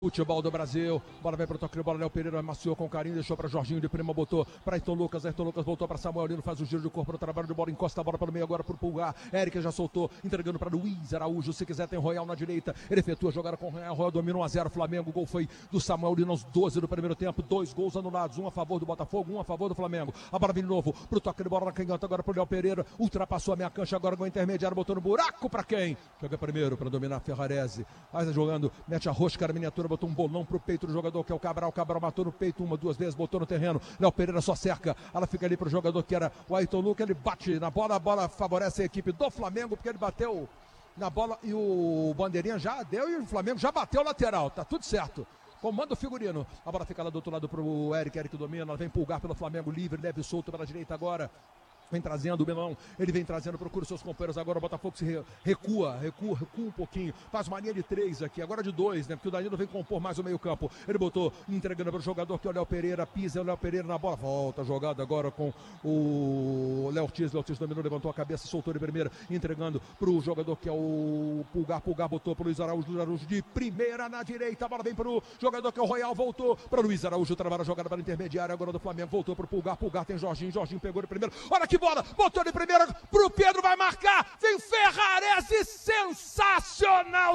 Futebol do Brasil, bola vem para o toque de bola, Léo Pereira amaciou com carinho, deixou para Jorginho de Prima, botou para Ayrton Lucas voltou para Samuel Lino, faz o giro de corpo no trabalho de bola, encosta a bola pelo meio agora para o Pulgar, Eric já soltou, entregando para Luiz Araújo, se quiser tem Royal na direita, ele efetua a jogada com o Royal, domina 1-0 Flamengo, o gol foi do Samuel Lino aos 12 do primeiro tempo, 2 gols anulados, um a favor do Botafogo, um a favor do Flamengo, a bola vem de novo para o toque de bola na canhota agora para o Léo Pereira, ultrapassou a meia cancha agora com o intermediário, botou no buraco para quem? Chega primeiro para dominar Ferrarese, mas jogando, mete a rosca na miniatura, botou um bolão pro peito do jogador que é o Cabral matou no peito uma, duas vezes, botou no terreno, Léo Pereira só cerca, ela fica ali pro jogador que era o Ayrton Lucas, ele bate na bola, a bola favorece a equipe do Flamengo, porque ele bateu na bola e o Bandeirinha já deu e o Flamengo já bateu lateral, tá tudo certo. Comanda o figurino, a bola fica lá do outro lado pro Eric domina, ela vem Pulgar pelo Flamengo livre, leve solto pela direita agora. Vem trazendo o Belão, ele vem trazendo, procura os seus companheiros agora, o Botafogo se recua um pouquinho, faz uma linha de 3 aqui, agora de 2, né, porque o Danilo vem compor mais o meio campo, ele botou, entregando para o jogador que é o Léo Pereira, pisa o Léo Pereira na bola, volta a jogada agora com o Léo Ortiz dominou, levantou a cabeça, soltou de primeira, entregando para o jogador que é o Pulgar botou para o Luiz Araújo de primeira na direita, a bola vem para o jogador que é o Royal, voltou para o Luiz Araújo, travar a jogada para a intermediária agora do Flamengo, voltou para o Pulgar tem Jorginho pegou de primeira, olha que bola, botou de primeira pro Pedro, vai marcar, vem Ferrarese, sensacional,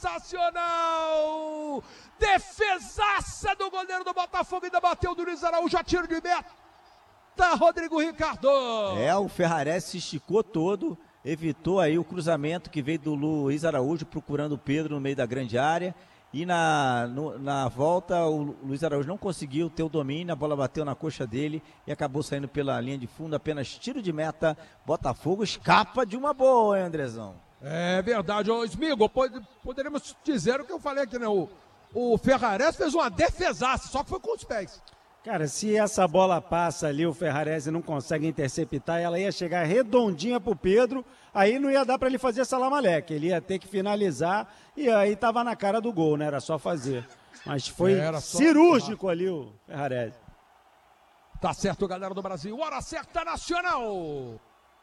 defesaça do goleiro do Botafogo, ainda bateu do Luiz Araújo, a tiro de meta, Rodrigo Ricardo. O Ferrarese se esticou todo, evitou aí o cruzamento que veio do Luiz Araújo, procurando o Pedro no meio da grande área. E na volta o Luiz Araújo não conseguiu ter o domínio, a bola bateu na coxa dele e acabou saindo pela linha de fundo, apenas tiro de meta, Botafogo escapa de uma boa, hein, Andrezão? É verdade, ô Smigo, poderíamos dizer o que eu falei aqui, né? O Ferrarese fez uma defesaça, só que foi com os pés. Cara, se essa bola passa ali, o Ferrarese não consegue interceptar, ela ia chegar redondinha pro Pedro, aí não ia dar para ele fazer salamaleque, ele ia ter que finalizar e aí tava na cara do gol, né? Era só fazer. Mas foi cirúrgico ali o Ferrarese. Tá certo, galera do Brasil, hora certa nacional!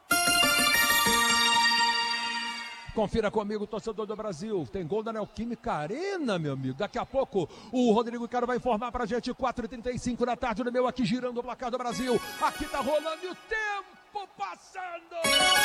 Confira comigo, torcedor do Brasil. Tem gol da Neoquímica Arena, meu amigo. Daqui a pouco o Rodrigo Caro vai informar pra gente. 4h35 da tarde no meu aqui girando o placar do Brasil. Aqui tá rolando e o tempo passando.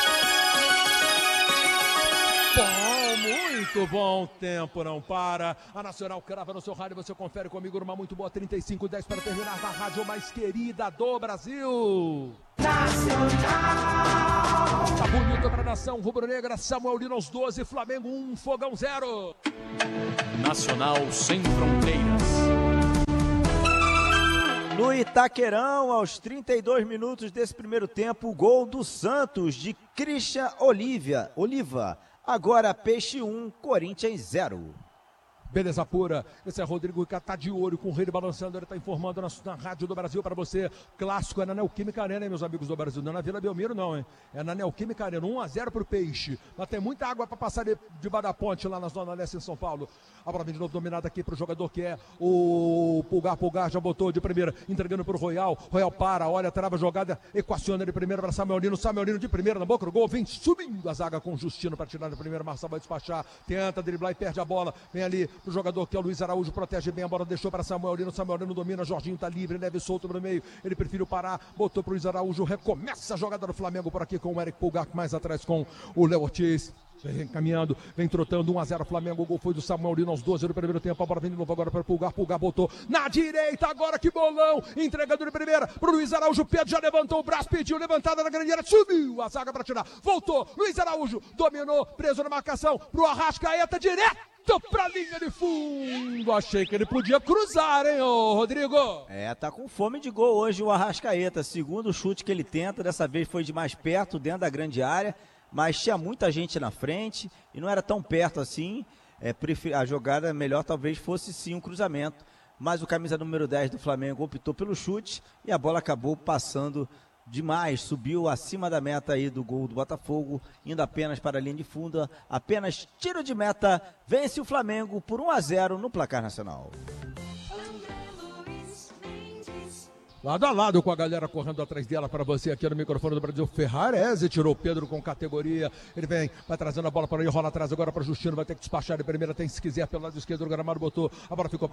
Bom, muito bom tempo, não para. A Nacional crava no seu rádio, você confere comigo numa muito boa 35-10 para terminar na rádio mais querida do Brasil. Nacional. Tá bonito pra nação rubro-negra, Samuel Lino aos 12, Flamengo 1, Fogão 0. Nacional sem fronteiras. No Itaquerão, aos 32 minutos desse primeiro tempo, o gol do Santos de Christian Oliva. Agora Peixe 1, Corinthians 0. Beleza pura, esse é Rodrigo que tá de olho com o rei balançando, ele tá informando na Rádio do Brasil para você, clássico é na Neoquímica Arena, hein, meus amigos do Brasil, não é na Vila Belmiro não, hein, é na Neoquímica Arena, 1-0 pro Peixe, lá tem muita água para passar debaixo da ponte lá na Zona Leste em São Paulo, a bola vem de novo dominada aqui pro jogador que é o Pulgar já botou de primeira, entregando pro Royal para, olha, trava a jogada, equaciona de primeira para Samuel Lino de primeira na boca do gol, vem subindo a zaga com o Justino para tirar de primeira, Marçal vai despachar, tenta driblar e perde a bola, vem ali o jogador que é o Luiz Araújo, protege bem a bola, deixou para Samuel Lino domina, Jorginho tá livre, leve solto no meio, ele preferiu parar, botou pro Luiz Araújo, recomeça a jogada do Flamengo por aqui com o Eric Pulgar, mais atrás com o Léo Ortiz. Vem caminhando, vem trotando, 1-0 Flamengo, o gol foi do Samuel Lino aos 12 do primeiro tempo, a bola vem de novo agora para o Pulgar botou na direita, agora que bolão, entregando de primeira pro Luiz Araújo, Pedro já levantou o braço, pediu levantada na grande área, subiu a zaga para tirar, voltou, Luiz Araújo, dominou, preso na marcação, pro Arrascaeta, direto pra linha de fundo, achei que ele podia cruzar, hein, ô Rodrigo? Tá com fome de gol hoje o Arrascaeta, segundo chute que ele tenta, dessa vez foi de mais perto, dentro da grande área, mas tinha muita gente na frente e não era tão perto assim, a jogada melhor talvez fosse sim um cruzamento, mas o camisa número 10 do Flamengo optou pelo chute e a bola acabou passando demais, subiu acima da meta aí do gol do Botafogo, indo apenas para a linha de fundo, apenas tiro de meta, vence o Flamengo por 1-0 no placar nacional. Lado a lado com a galera correndo atrás dela para você aqui no microfone do Brasil. Ferrarese tirou o Pedro com categoria. Ele vai trazendo a bola para ele, rola atrás agora para Justino. Vai ter que despachar de primeira. Tem, se quiser, pelo lado esquerdo do gramado, botou. A bola ficou